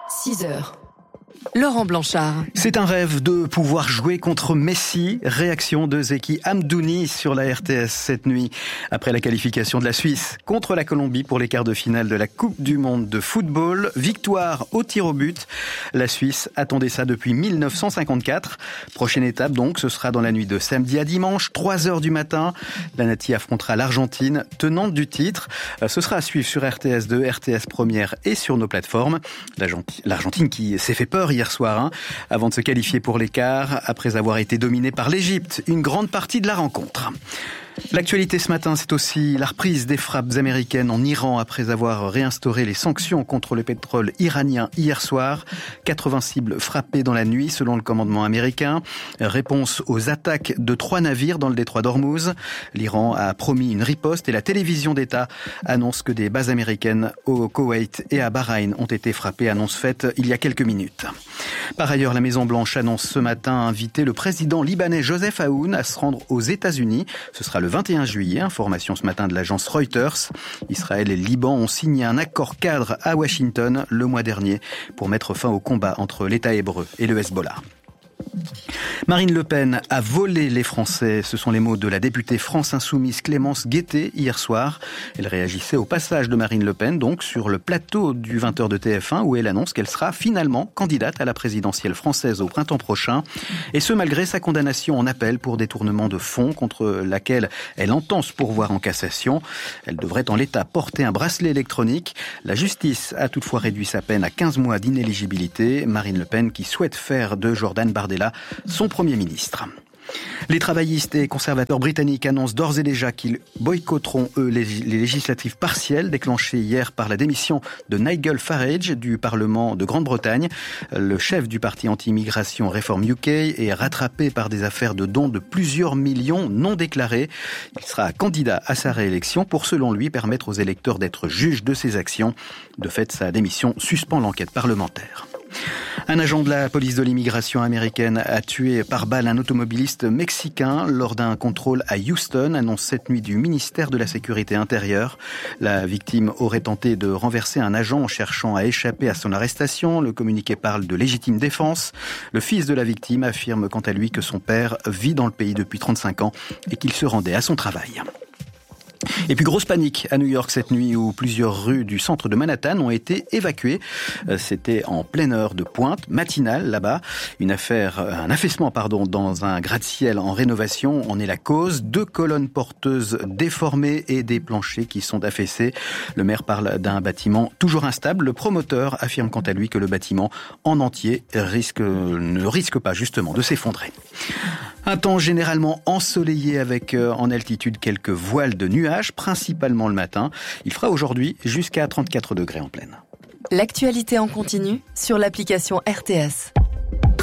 6 heures. Laurent Blanchard. C'est un rêve de pouvoir jouer contre Messi. Réaction de Zeki Hamdouni sur la RTS cette nuit. Après la qualification de la Suisse contre la Colombie pour les quarts de finale de la Coupe du Monde de football. Victoire au tir au but. La Suisse attendait ça depuis 1954. Prochaine étape donc, ce sera dans la nuit de samedi à dimanche, 3h du matin. La Nati affrontera l'Argentine, tenante du titre. Ce sera à suivre sur RTS2, RTS Première et sur nos plateformes. L'Argentine qui s'est fait peur hier soir, avant de se qualifier pour les quarts, après avoir été dominée par l'Égypte, une grande partie de la rencontre. L'actualité ce matin, c'est aussi la reprise des frappes américaines en Iran après avoir réinstauré les sanctions contre le pétrole iranien hier soir. 80 cibles frappées dans la nuit selon le commandement américain. Réponse aux attaques de 3 navires dans le détroit d'Ormuz. L'Iran a promis une riposte et la télévision d'État annonce que des bases américaines au Koweït et à Bahreïn ont été frappées. Annonce faite il y a quelques minutes. Par ailleurs, la Maison-Blanche annonce ce matin inviter le président libanais Joseph Aoun à se rendre aux États-Unis. Ce sera le 21 juillet, information ce matin de l'agence Reuters. Israël et le Liban ont signé un accord cadre à Washington le mois dernier pour mettre fin au combat entre l'État hébreu et le Hezbollah. Marine Le Pen a volé les Français. Ce sont les mots de la députée France Insoumise Clémence Guettet hier soir. Elle réagissait au passage de Marine Le Pen, donc sur le plateau du 20h de TF1, où elle annonce qu'elle sera finalement candidate à la présidentielle française au printemps prochain. Et ce, malgré sa condamnation en appel pour détournement de fonds, contre laquelle elle entend se pourvoir en cassation. Elle devrait en l'état porter un bracelet électronique. La justice a toutefois réduit sa peine à 15 mois d'inéligibilité. Marine Le Pen qui souhaite faire de Jordan Bardella son Premier ministre. Les travaillistes et conservateurs britanniques annoncent d'ores et déjà qu'ils boycotteront, les législatives partielles déclenchées hier par la démission de Nigel Farage du Parlement de Grande-Bretagne. Le chef du parti anti-immigration Reform UK est rattrapé par des affaires de dons de plusieurs millions non déclarés. Il sera candidat à sa réélection pour, selon lui, permettre aux électeurs d'être juges de ses actions. De fait, sa démission suspend l'enquête parlementaire. Un agent de la police de l'immigration américaine a tué par balle un automobiliste mexicain lors d'un contrôle à Houston, annonce cette nuit du ministère de la Sécurité intérieure. La victime aurait tenté de renverser un agent en cherchant à échapper à son arrestation. Le communiqué parle de légitime défense. Le fils de la victime affirme quant à lui que son père vit dans le pays depuis 35 ans et qu'il se rendait à son travail. Et puis grosse panique à New York cette nuit où plusieurs rues du centre de Manhattan ont été évacuées. C'était en pleine heure de pointe matinale là-bas. Un affaissement dans un gratte-ciel en rénovation en est la cause. 2 colonnes porteuses déformées et des planchers qui sont affaissés. Le maire parle d'un bâtiment toujours instable. Le promoteur affirme quant à lui que le bâtiment en entier ne risque pas justement de s'effondrer. Un temps généralement ensoleillé avec en altitude quelques voiles de nuages, principalement le matin. Il fera aujourd'hui jusqu'à 34 degrés en pleine. L'actualité en continu sur l'application RTS.